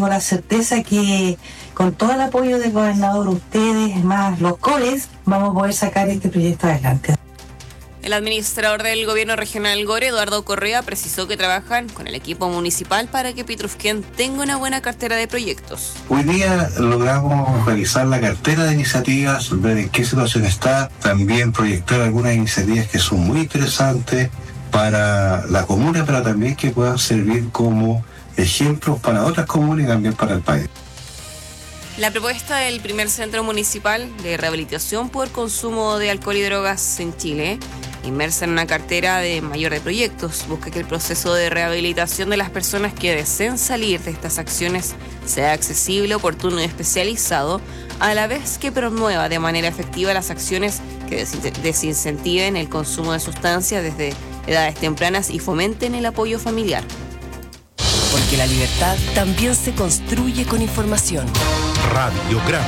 tengo la certeza que con todo el apoyo del gobernador, ustedes más los coles, vamos a poder sacar este proyecto adelante. El administrador del gobierno regional Gore, Eduardo Correa, precisó que trabajan con el equipo municipal para que Pitrufquén tenga una buena cartera de proyectos. Hoy día logramos revisar la cartera de iniciativas, ver en qué situación está, también proyectar algunas iniciativas que son muy interesantes para la comuna, pero también que puedan servir como ejemplos para otras comunas y también para el país. La propuesta del primer centro municipal de rehabilitación por consumo de alcohol y drogas en Chile, inmersa en una cartera de mayor de proyectos, busca que el proceso de rehabilitación de las personas que deseen salir de estas acciones sea accesible, oportuno y especializado, a la vez que promueva de manera efectiva las acciones que desincentiven el consumo de sustancias desde edades tempranas y fomenten el apoyo familiar. Porque la libertad también se construye con información. Radiograma.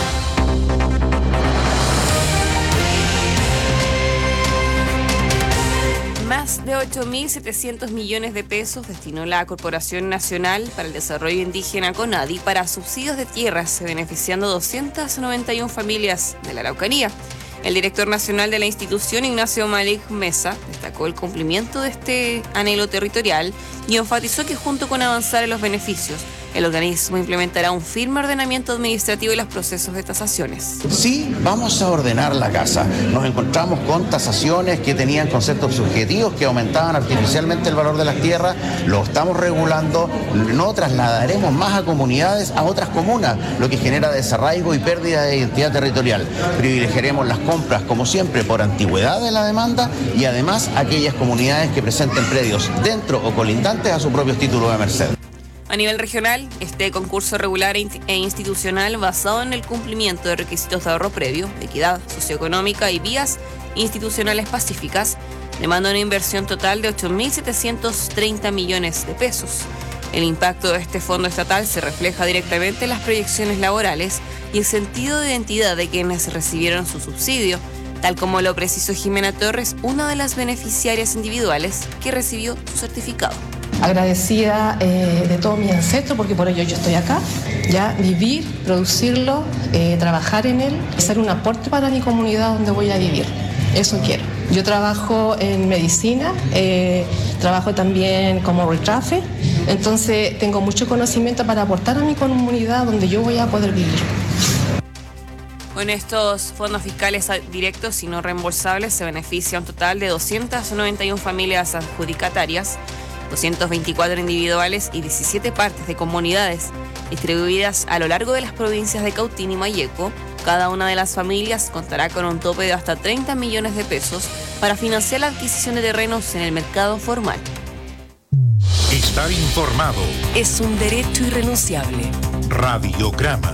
Más de 8.700 millones de pesos destinó la Corporación Nacional para el Desarrollo Indígena CONADI para subsidios de tierras, beneficiando 291 familias de la Araucanía. El director nacional de la institución, Ignacio Malik Mesa, destacó el cumplimiento de este anhelo territorial y enfatizó que junto con avanzar en los beneficios, el organismo implementará un firme ordenamiento administrativo y los procesos de tasaciones. Sí, vamos a ordenar la casa. Nos encontramos con tasaciones que tenían conceptos subjetivos que aumentaban artificialmente el valor de las tierras. Lo estamos regulando. No trasladaremos más a comunidades a otras comunas, lo que genera desarraigo y pérdida de identidad territorial. Privilegiaremos las compras, como siempre, por antigüedad de la demanda y además aquellas comunidades que presenten predios dentro o colindantes a sus propios títulos de merced. A nivel regional, este concurso regular e institucional basado en el cumplimiento de requisitos de ahorro previo, equidad socioeconómica y vías institucionales pacíficas demanda una inversión total de 8.730 millones de pesos. El impacto de este fondo estatal se refleja directamente en las proyecciones laborales y el sentido de identidad de quienes recibieron su subsidio, tal como lo precisó Jimena Torres, una de las beneficiarias individuales que recibió su certificado. Agradecida de todos mis ancestros, porque por ello yo estoy acá, ya vivir, producirlo, trabajar en él, hacer un aporte para mi comunidad donde voy a vivir. Eso quiero. Yo trabajo en medicina, trabajo también como retrafe, entonces tengo mucho conocimiento para aportar a mi comunidad donde yo voy a poder vivir. Con estos fondos fiscales directos y no reembolsables se beneficia un total de 291 familias adjudicatarias, 224 individuales y 17 partes de comunidades distribuidas a lo largo de las provincias de Cautín y Malleco. Cada una de las familias contará con un tope de hasta 30 millones de pesos para financiar la adquisición de terrenos en el mercado formal. Estar informado es un derecho irrenunciable. Radiograma.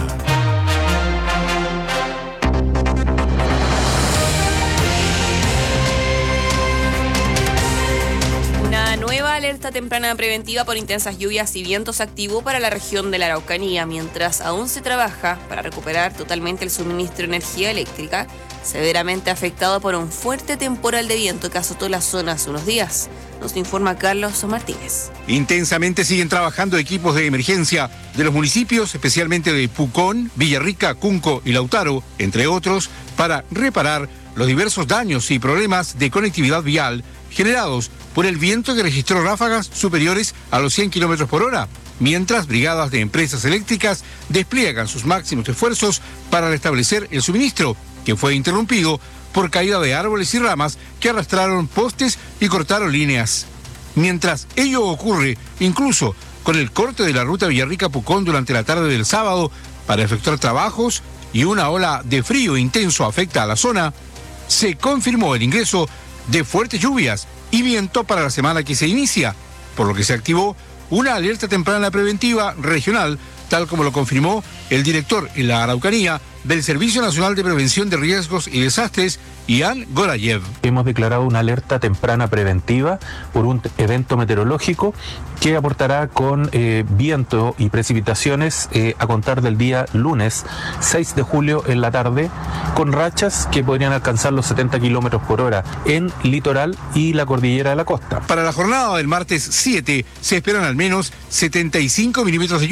Una nueva alerta temprana preventiva por intensas lluvias y vientos activó para la región de la Araucanía, mientras aún se trabaja para recuperar totalmente el suministro de energía eléctrica, severamente afectado por un fuerte temporal de viento que azotó la zona hace unos días. Nos informa Carlos Martínez. Intensamente siguen trabajando equipos de emergencia de los municipios, especialmente de Pucón, Villarrica, Cunco y Lautaro, entre otros, para reparar los diversos daños y problemas de conectividad vial generados por el viento que registró ráfagas superiores a los 100 kilómetros por hora, mientras brigadas de empresas eléctricas despliegan sus máximos esfuerzos para restablecer el suministro, que fue interrumpido por caída de árboles y ramas que arrastraron postes y cortaron líneas. Mientras ello ocurre, incluso con el corte de la ruta Villarrica-Pucón durante la tarde del sábado para efectuar trabajos y una ola de frío intenso afecta a la zona, se confirmó el ingreso de fuertes lluvias y viento para la semana que se inicia, por lo que se activó una alerta temprana preventiva regional, tal como lo confirmó el director en la Araucanía del Servicio Nacional de Prevención de Riesgos y Desastres, Ian Gorayev. Hemos declarado una alerta temprana preventiva por un evento meteorológico que aportará con viento y precipitaciones a contar del día lunes 6 de julio en la tarde, con rachas que podrían alcanzar los 70 kilómetros por hora en litoral y la cordillera de la costa. Para la jornada del martes 7 se esperan al menos 75 milímetros de